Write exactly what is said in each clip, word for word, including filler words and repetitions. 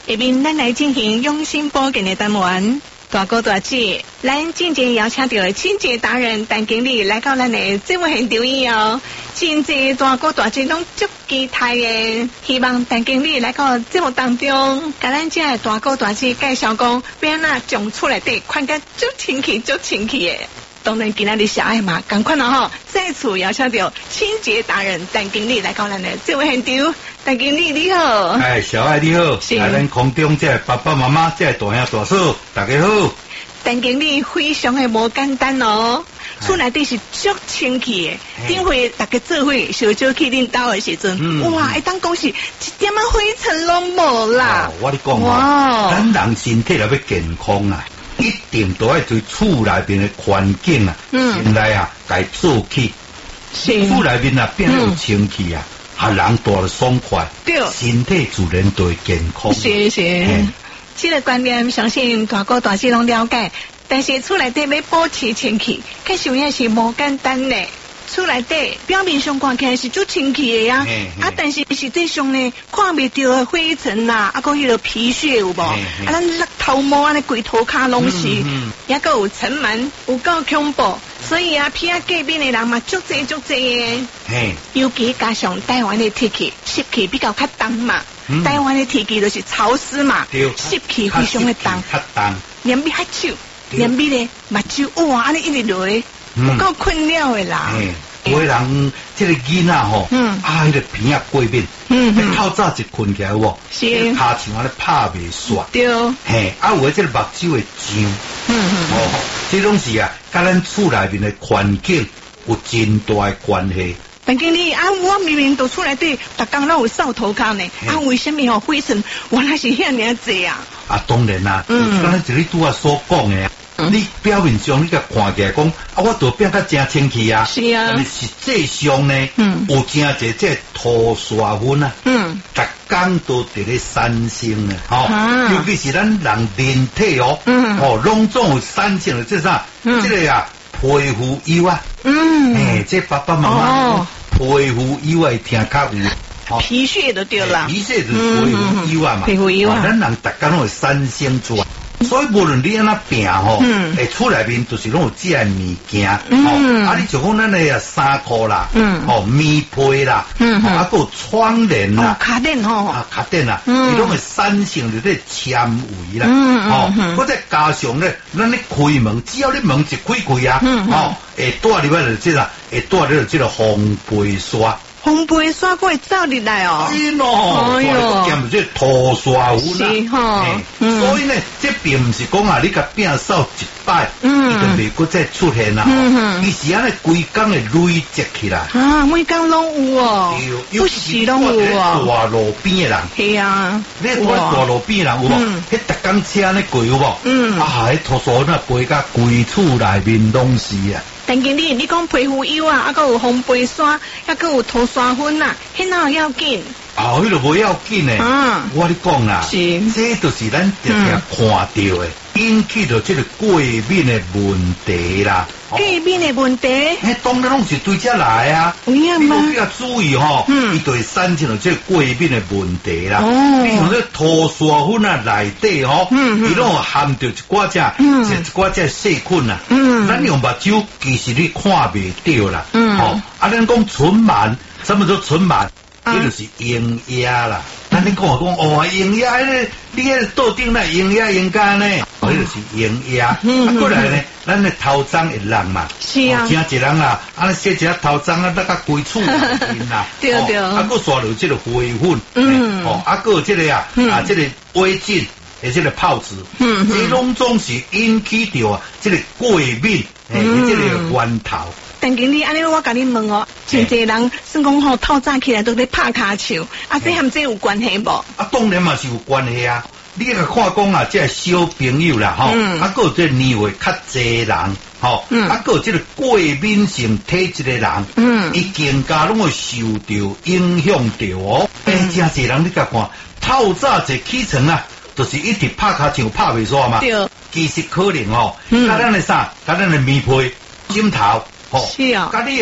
下面咱来进行用心保健的单元。大哥大姐，咱进前邀请到清洁达人陈经理来到咱的节目现场以后，真济大哥大姐拢足期待的，希望陈经理来到节目当中，甲咱这大哥大姐介绍讲，要安怎将厝内底看甲足清气、足清气的。当然，今仔日小爱嘛，赶快啦吼！再次邀请到清洁达人陈经理来到咱的节目现场。陈经理你好， 哎，小爱你好，是咱空中这爸爸妈妈、这大兄大嫂，大家好。 陈经理非常的无简单哦，厝内底是足清气的。顶回大家做伙小酒去恁兜的时阵，嗯、哇，会当讲是一点仔灰尘拢无啦。 哦、我你讲哦，咱人身体若要健康啊，一定都要对厝内边的环境啊，嗯，先来啊，该做起。厝内面啊变有清气啊。啊，人多了爽快，对，身体自然就会健康。 是是，这个观念相信大哥大姐拢了解，但是厝内底要保持清气，确实也是无简单的。厝内底表面上看起来是足清气的呀，啊，但是实际上呢，看袂到的灰尘啦，啊，个迄个皮屑有无？啊，咱甩头毛安尼规头壳拢是，也个有尘螨，有够恐怖。所以啊，偏啊隔壁的人嘛，足济足济的。嘿，尤其加上台湾的天气，湿气比较较重嘛。嗯、台湾的天气就是潮湿嘛，湿气非常的重。较重。连鼻还手，连鼻咧目睭哇，安尼一直落，有够困扰的啦。 有的人这个囡仔吼，嗯、啊，迄、那个鼻啊过敏，嗯嗯，透早一困起来喎，是，骹像安尼拍袂煞，对，嘿，啊有的这个目睭会痒，嗯嗯，哦，这拢是啊，甲咱厝内面的环境有真大的关系。 陈经理啊，我明明都厝内底，逐工拢有扫头壳呢，啊，为什么吼灰尘原来是遐尔济啊？ 啊，当然啦，嗯，刚才就你拄啊所讲的。你表面上你甲看起来讲，啊，我都变甲真清气啊，是啊，但是实际上呢，嗯，有真侪这土沙粉啊，嗯，逐工都伫咧产生呢，吼、哦，尤其是咱人人体哦，嗯，哦，拢总有产生的这啥，嗯，这个啊，皮肤油啊，嗯，诶，这爸爸妈妈，哦，皮肤油会听较有。 皮屑都对啦， 皮屑就是皮肤油啊嘛， 皮肤油啊， 咱人逐工拢会产生出来。所以无论你安怎病吼，诶，厝内面就是拢有这样物件，吼，啊，你就讲咱的啊衫裤啦，吼，棉被啦，啊，个窗帘啦， 卡垫吼， 啊，卡垫啦，伊拢会产生着这纤维啦，吼，或者加上咧，咱咧开门，只要你门一开开啊，吼，会带入来就这啦，会带入这个烘焙刷。 烘焙刷会走入来哦， 是咯，哎呦，兼这土沙粉啦，是哈，所以呢，这并不是讲啊，你甲变扫一摆，嗯，伊就袂搁再出现啦，嗯，伊是安尼规工会累积起来， 啊，每工拢有哦，不是拢有哦， 大路边的人， 是啊， 你看大路边的人有无？迄逐工车咧过有无？嗯，啊，迄土沙粉啊，飞甲规厝内面拢是啊。 陈经理，你讲皮肤油啊，啊，还有烘焙刷，还还有涂刷粉啊，迄哪要紧？ 哦，迄个无要紧诶。嗯，我咧讲啦，是，这就是咱常常看到诶，引起到这个过敏诶问题啦。 过敏诶问题？ 迄当然拢是对这来啊。有影吗？你要注意吼，嗯，伊就会产生了这个过敏诶问题啦。哦，你像这涂刷粉啊内底吼，嗯，伊拢含着一寡只，嗯，一寡只细菌啊。嗯，咱用目睭其实你看袂到啦。嗯，吼，啊，咱讲唇螨，什么叫唇螨？这就是营压啦。咱你讲我讲哦，营压咧，你迄桌顶那营压营干呢？哦，这就是营压。啊，过来呢，咱的头鬃会烂嘛。是啊。真一人啊，啊，洗一下头鬃啊，那个规厝面啦。对对。啊，搁刷入这个灰粉。嗯。哦，啊，搁这个啊，啊，这个微镜，诶，这个泡子。嗯。这拢总是引起着啊，这个过敏，诶，这个源头。 陈经理，安尼我甲你问哦，真侪人算讲吼透早起来都咧拍骹球，啊，这和这有关系无？ 啊，当然嘛是有关系啊！你个看讲啊，这小朋友啦，吼，嗯、啊，个这年岁较侪人，吼，嗯、啊，个这个过敏性体质的人，嗯，伊更加拢会受到影响到哦。诶、嗯，真侪人你甲看，透早一起床啊，就是一直拍骹球拍袂煞嘛。对，其实可能哦，甲咱的啥，甲咱的棉被、枕头。哦，是啊，甲你啊，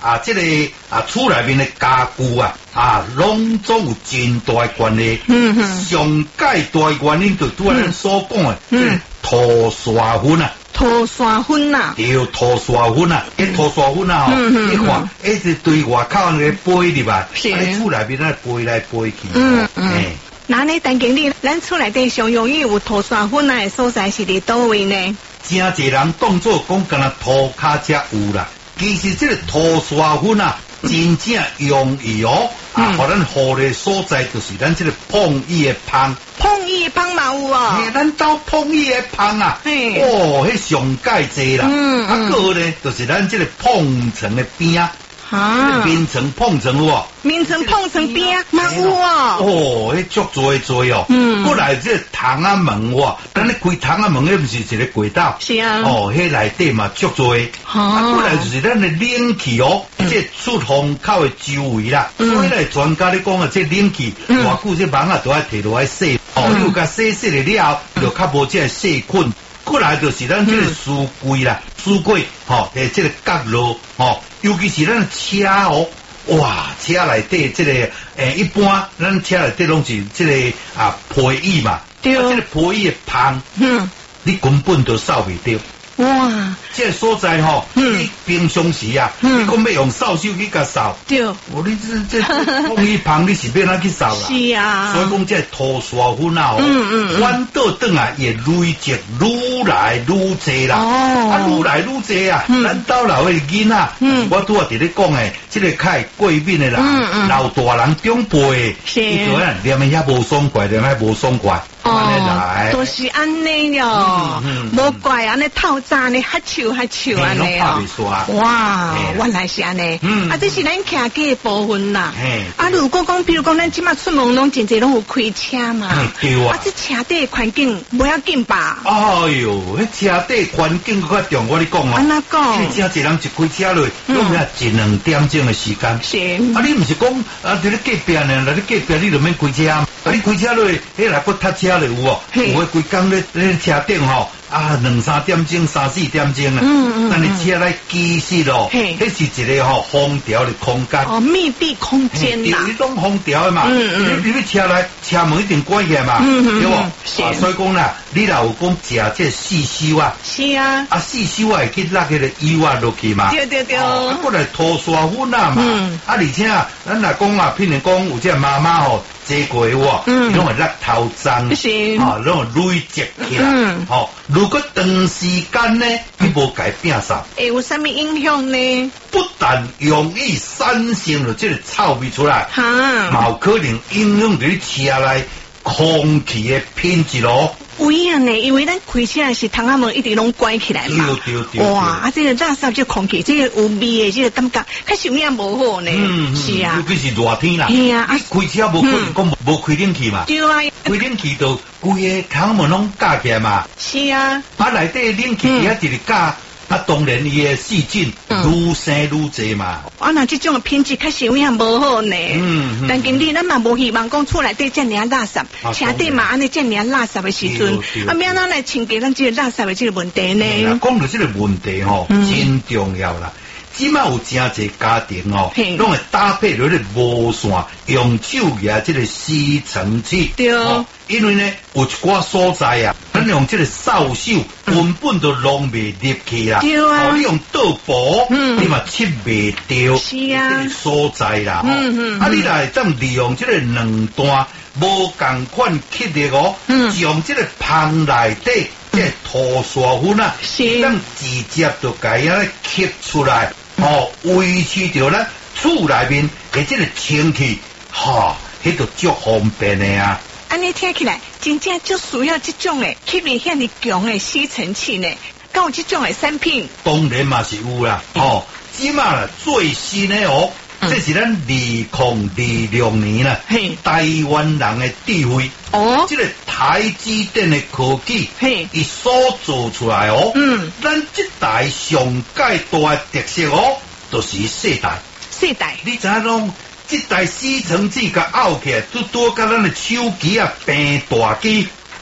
啊，这个啊厝内面的家具啊，啊，拢总有真大的关系。嗯嗯。上界大原因就拄咱所讲的，嗯，土沙粉啊。 土沙粉呐， 对，土沙粉啊，迄土沙粉啊，吼，你看，一直对外口那个飞入来，是，你厝内面那飞来飞去， 嗯嗯。那呢，陈经理，咱厝内底上容易有土沙粉啊的所在是伫倒位呢？ 真侪人当作讲干那涂骹才有啦，其实这个土沙粉啊，真正容易哦，啊，互咱好的所在就是咱这个碰伊的芳。 碰伊的芳嘛有啊， 嘿，咱兜碰伊的芳啊，哦，迄上界济啦，嗯啊，个呢就是咱这个碰层的边啊。啊，面层碰层有无？ 面层碰层边啊，嘛有啊。 哦，迄足多多哦。嗯。过来这窗仔门哇，咱咧开窗仔门，迄不是一个轨道。 是啊。 哦，迄内底嘛足多。啊。过来就是咱的冷气哦，这出风口的周围啦。所以咧，专家咧讲啊，这冷气偌久这网啊都要摕落来洗。哦，你有甲洗洗了了，就较无这细菌。过来就是咱这个书柜啦，书柜吼，诶，这个角落吼，尤其是咱车哦，哇，车内底这个诶，一般咱车内底拢是这个啊皮椅嘛，对，这个皮椅的芳，嗯，你根本都扫袂掉。哇！这个所在吼，你平常时啊，你讲要用扫帚去甲扫，对，哦，你这这碰一芳，你是要哪去扫啦？ 是啊， 所以讲这土沙粉啊，嗯嗯，反倒转啊，也累积愈来愈济啦，哦，啊，愈来愈济啊，咱兜老的囡仔，嗯，我拄啊伫咧讲诶，这个较过敏的啦，嗯嗯，老大人长辈，是，伊做啊念诶遐无爽快，念遐无爽快。 哦，都是安尼哟，无怪安尼透早呢，哈笑哈笑安尼哦。哇，原来是安尼。啊，这是咱徛家的部分啦。啊，如果讲，比如讲，咱即马出门拢真侪拢有开车嘛。对啊。啊，这车底环境不要紧吧？ 哎呦，迄车底环境较重，我你讲哦。安那讲？ 真侪人一开车落，拢要一两点钟的时间。是。啊，你唔是讲啊？伫咧隔壁呢？来咧隔壁，你就免开车。啊，你开车落，迄来搁塞车。有哦，有诶，规工咧咧车顶吼，啊，两三点钟、三四点钟啊，嗯嗯，但是车来其实哦，迄是一个吼空调的空间， 哦，密闭空间啦，你种空调的嘛，嗯嗯，你你车来车门一定关起来嘛，嗯嗯，对不？是，所以讲啦，你若有讲食这四修啊， 是啊， 啊四修啊会去落迄个油啊落去嘛， 对对对， 啊，过来涂沙粉啊嘛，嗯，啊，而且啊，咱若讲啊，譬如讲有这妈妈吼。坐过喎，嗯，拢会落头脏，是，啊，拢会累积起来，嗯，哦，如果长时间呢，你无改变啥， 会有啥物影响呢？ 不但容易产生了这个臭味出来，哈，嘛有可能影响到你车内空气的品质咯。 有影呢，因为咱开车是窗仔门一直拢关起来嘛， 对对对， 哇，啊，这个垃圾这空气，这个有味的这个感觉，较受影无好呢，嗯，是啊， 尤其是热天啦， 系啊， 开车无可能讲无开冷气嘛， 对啊， 开冷气就规个窗门拢架起来嘛， 是啊， 啊，内底冷气底下一直架。啊，当然伊诶细菌愈生愈济嘛。 啊，那这种品质较受影无好呢。嗯嗯。但经理，咱嘛无希望讲厝内底遮尔垃圾，车底嘛安尼遮尔垃圾诶时阵，啊，免咱来清洁咱这个垃圾诶这个问题呢。 讲到这个问题吼，真重要啦。即马有真侪家庭哦，拢会搭配着咧无线用手牙这个吸尘器。对。哦，因为呢，有一寡所在啊，咱用这个扫帚根本都弄袂入去啦。对啊。哦，你用倒补，嗯，你嘛切袂掉。是啊。这个所在啦，嗯嗯。啊，你来怎利用这个两段无共款吸力哦，嗯，将这个芳内底这土沙粉啊，是，咱直接就甲伊咧吸出来。哦，维持着咱厝内面的这个清气，哈，迄个足方便的啊。 安尼听起来，真正就需要这种诶吸力遐尼强的吸尘器呢。敢有这种诶产品？ 当然嘛是有啦。哦，即马啦最新的哦，这是咱二零二六年啦，台湾人的智慧。哦，这个台积电的科技，嘿，伊所做出来哦，嗯，咱这台上界大的特色哦，就是世代， 世代， 你知影讲，这台吸尘器甲拗起来，都多甲咱的手机啊、平大机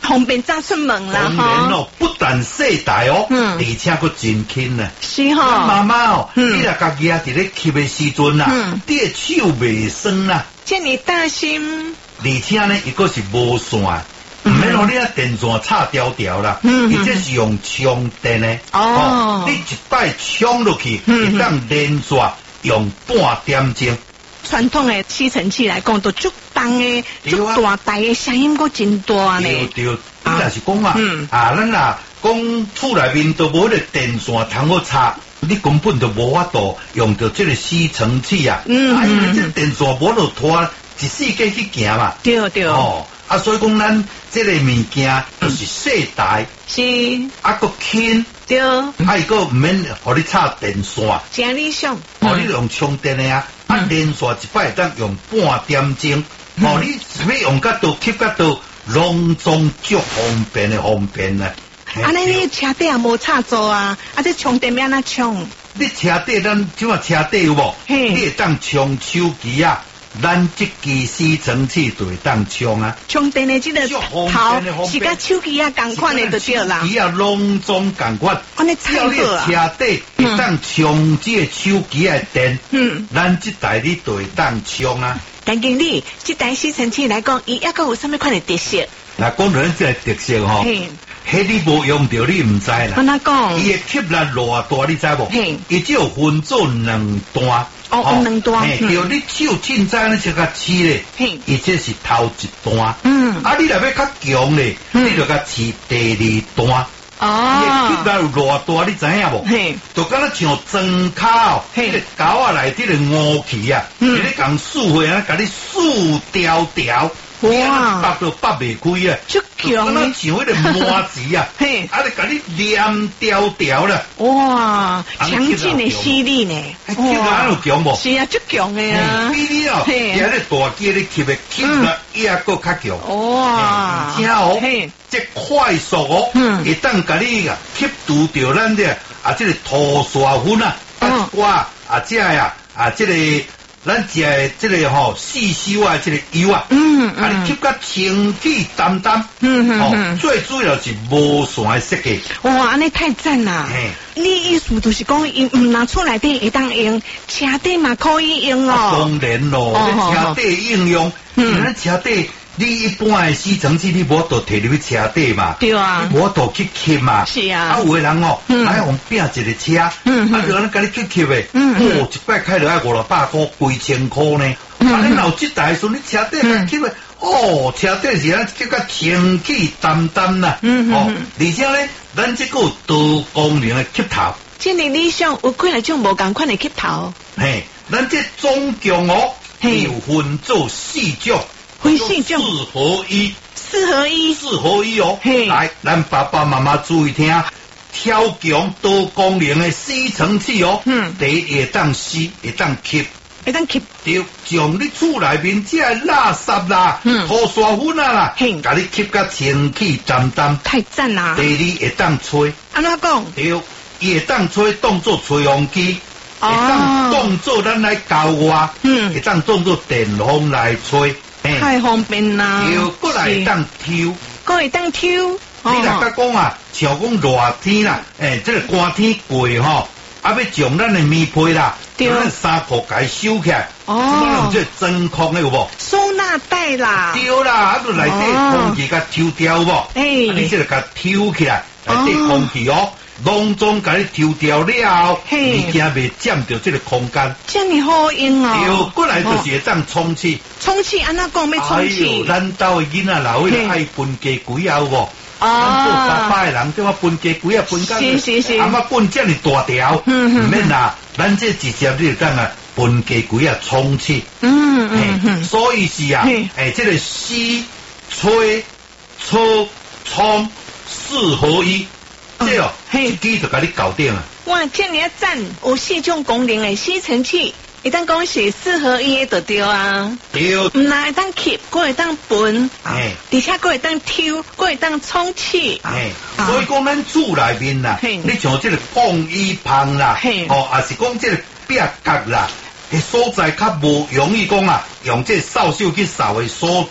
方便早出门啦， 当然哦，不但细大哦，嗯，而且佫真轻啊。 是吼， 妈妈哦，嗯、你若家己啊，伫咧吸的时阵啊，嗯，你的手袂酸啦。 这么担心？ 而且呢，伊佫是无线。唔免让你啊电线插条条啦，伊这是用充电的哦。你一摆充落去，一当连续用半点钟。 传统的吸尘器来讲，都足重的、足大台的声音，佫真大呢。 对对，你若是讲啊，啊，咱啦讲厝内面都无迄个电线通好插，你根本就无法度用到这个吸尘器啊。嗯啊，因为这电线无就拖一世界去行嘛。 对对。哦。 啊，所以讲咱这个物件就是细大， 是啊个轻， 对， 啊伊个唔免互你插电线， 真理想， 哦你用充电的啊，啊连续一摆当用半点钟，哦你要用到倒吸到倒，拢总足方便的方便啊。 啊，那你车底也无插座啊，啊这充电要安怎充？ 你车底咱即马车底有无？你会当充手机啊。咱这支吸尘器就会当充啊， 充电的这个头是甲手机啊同款的就对啦， 手机啊拢总同款， 安尼太好啊！ 车底会当充这个手机的电，嗯，咱这台你就会当充啊。 陈经理，这台吸尘器来讲，伊抑个有啥物款的特色？ 嗱，讲到这特色吼，迄你无用到你唔知啦。 安怎讲？ 伊的吸力偌大，你知无？伊只有分做两段。 哦，两段。 嘿，对，你手凊彩咧就甲刺咧，伊这是头一段。嗯。啊，你若要较强咧，你就甲刺第二段。哦。伊吸力有偌大，你知影无？嘿。就敢若像装卡，迄个胶啊内底个乌气啊，伊咧共竖回啊，甲你竖条条。哇！拔都拔袂开啊！ 足强啊！像迄个麻子啊，嘿，啊，你甲你连条条啦！ 哇，强劲的吸力呢！ 吸力安有强无？ 是啊，足强的啊！ 比你哦，也咧大机咧吸的吸力也搁较强。哇！而且哦，这快速哦，会当甲你啊吸除掉咱这啊这个涂刷粉啊，啊挂啊这呀啊这个。咱食的这个吼细修啊，这个油啊，嗯，啊你吸甲清气淡淡，嗯嗯嗯，最主要是无线的设计。 哇，安尼太赞啦！你意思就是讲，伊唔拿厝内底会当用，车底嘛可以用哦。 当然咯，车底应用，嗯，咱车底。你一般的吸尘器，你无度摕入去车底嘛？ 对啊， 无度去吸嘛。 是啊， 啊有的人哦，还要用拼一个车，嗯，啊就安尼甲你去吸的，嗯，哦，一摆开落来五六百块，几千块呢。啊，你老这台时，你车底甲吸的，哦，车底是安吸甲清气淡淡啦，嗯哦，而且咧，咱这个有多功能的吸头。 这个理想有几来种无同款的吸头？ 嘿，咱这总共哦，有分做四种。 分四种， 四合一， 四合一， 四合一哦。来，咱爸爸妈妈注意听，超强多功能的吸尘器哦。嗯，第一会当吸，会当吸， 会当吸， 对，将你厝内面这垃圾啦、涂刷粉啊啦，甲你吸甲清气淡淡， 太赞啦。 第二会当吹， 安怎讲？ 对，伊会当吹当做吹风机，会当当做咱来交外，嗯，会当当做电风来吹。 太方便啦！ 又过来当抽， 过来当抽。 你若甲讲啊，像讲热天啦，诶，这个寒天过吼，啊，要将咱的棉被啦，将咱衫裤解收起来，哦，用这真空的有无？ 收纳袋啦， 对啦，啊，就内底空气甲抽掉无？诶，你这个甲抽起来，内底空气哦。拢总甲你抽掉了，物件袂占着这个空间， 这么好用哦。 又过来就是会当充气， 充气安怎讲要充气？ 哎呦，咱家的囡仔老岁爱分家龟啊，有无？咱做爸爸的人，对我分家龟啊，分家是是是， 阿妈分这么大条，唔免啦，咱这直接你就当啊分家龟啊充气，嗯嗯嗯，所以是啊，诶，这个吸、吹、抽、冲四合一。对哦，一机就甲你搞定了。 哇，这么赞！有四种功能的吸尘器，一旦讲是四合一的就对啊。 对， 唔那会当吸，佫会当分，哎，而且佫会当抽，佫会当充气。哎， 所以讲咱厝内面啦，你像这个放衣棚啦，哦，也是讲这个壁角啦，诶所在较无容易讲啊，用这扫帚去扫的所在。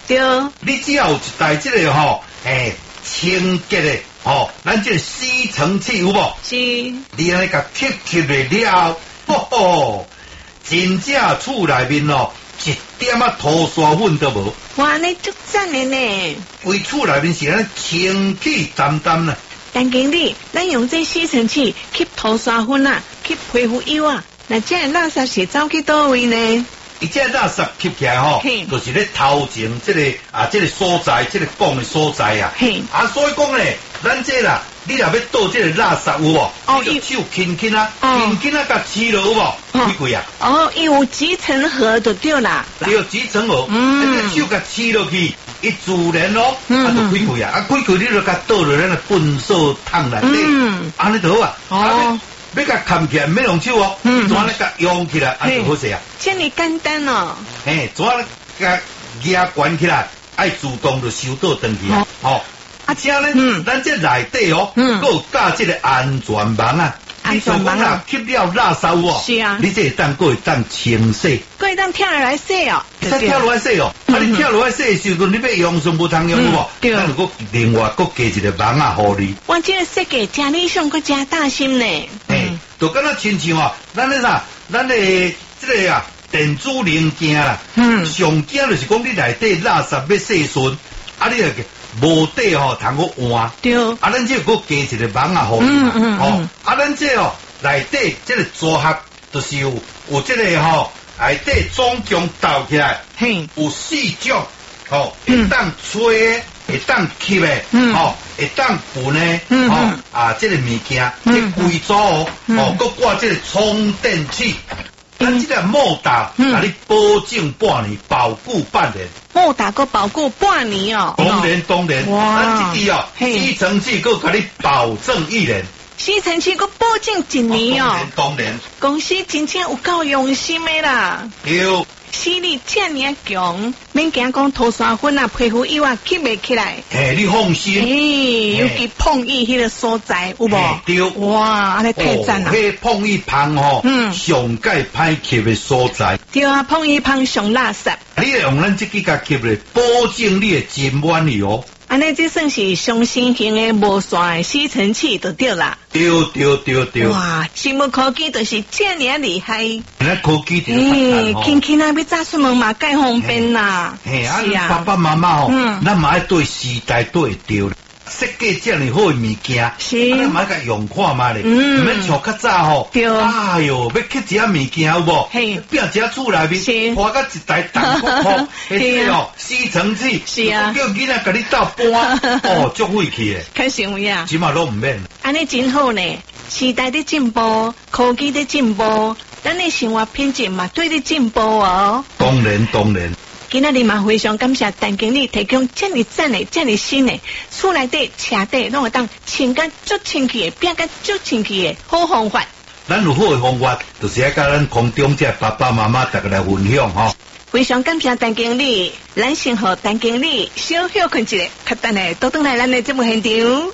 对。 你只要有一台这个吼，诶，清洁的吼，咱这个吸尘器有无？ 是。 你安尼甲吸吸来了，吼吼，真正厝内面哦，一点啊涂刷粉都无。 哇，你足赞的呢！ 为厝内面是安清气淡淡啦。 陈经理，咱用这吸尘器吸涂刷粉啊，吸皮肤油啊，那这垃圾是走去倒位呢？ 伊这垃圾吸起来吼，就是咧头前这个啊，这个所在，这个讲的所在啊。啊，所以讲咧，咱这啦，你若要倒这个垃圾有无？哦，你手轻轻啊，轻轻啊，甲吸落有无？开开啊。哦， 伊有集成盒就对啦。 对，集成盒，嗯，手甲吸落去，伊自然咯，啊就开开啊，啊开开你就甲倒落咱个粪扫桶内底，嗯，安尼就好啊。哦。要甲扛起来，免用手哦，嗯，怎啊甲用起来，安就好势啊。 这么简单哦。 嘿，怎啊甲压关起来，爱自动就收倒转去啊。哦，啊，且咧，嗯，咱这内底哦，嗯，佮有加这个安全网啊。安全网啊，吸了垃圾哦。是啊。你这会当佮会当清洗。 佮会当跳落来洗哦。 再跳落来洗哦。啊，你跳落来洗的时阵，你要用上无通用有无？对。咱就佮另外佮加一个网啊，互你。 我这个设计真理想，佮真大心呢。 嘿，就敢若亲像哦，咱咧啥，咱咧这个啊电子零件啦，嗯，上惊就是讲你内底垃圾要洗顺，啊，你个无底吼，通个换。对。啊，咱这佮加一个网啊，互你嘛，哦，啊，咱这哦内底这个组合就是有有这个吼。内底总共倒起来，嘿，有四种，吼，会当吹，会当吸的，吼，会当分的，吼，啊，这个物件，这规组哦，哦，佮挂这个充电器，咱这个莫达，啊，你保证半年，保固半年。 莫达佮保固半年哦。 当然当然，咱这支哦，吸尘器佮甲你保证一年。 吸尘器佮保证一年哦， 当然， 公司真正有够用心的啦。 有， 视力这么强，免惊讲涂刷粉啊、皮肤油啊吸袂起来。 嘿，你放心。 嘿，尤其碰意迄个所在有无？ 对。 哇，安尼太赞啦！ 迄碰意碰吼，嗯，上界歹吸的所在。 对啊，碰意碰上垃圾。 你用咱这几甲吸咧，保证你的真满意哦。 安尼这算是上新型的无线的吸尘器就对啦。 对对对对。 哇，生物科技就是这么厉害。 那科技就嘿，轻轻啊要早出门嘛，介方便啦。 嘿，啊，爸爸妈妈吼，咱嘛要对时代对着。设计这么好的物件，是，咱嘛甲用看嘛咧，唔免像较早吼，哎哟，要去一下物件有无？嘿，变一下厝内面，花个一台大锅锅，迄个哦，吸尘器，是啊，叫囡仔甲你斗搬，哦，足费气诶， 开心有呀， 起码都唔免。 安尼真好呢，时代的进步，科技的进步，咱的生活品质嘛对的进步哦。 当然当然。 今仔日嘛非常感谢陈经理提供这么赞的、这么新的厝内底、车底拢会当清甲足清气的、变甲足清气的好方法。 咱有好的方法，就是要甲咱空中这爸爸妈妈大家来分享吼。 非常感谢陈经理，咱先和陈经理小休困一下，较等下倒转来咱的节目现场。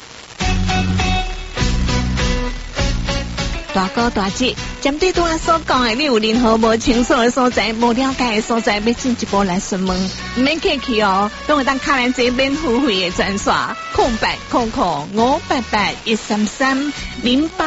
大哥大姐，针对拄仔所讲的，你有任何无清楚的所在、无了解的所在，要进一步来询问，唔免客气哦，拢会当敲咱这免付费的专线，空八空空五八八一三三零八。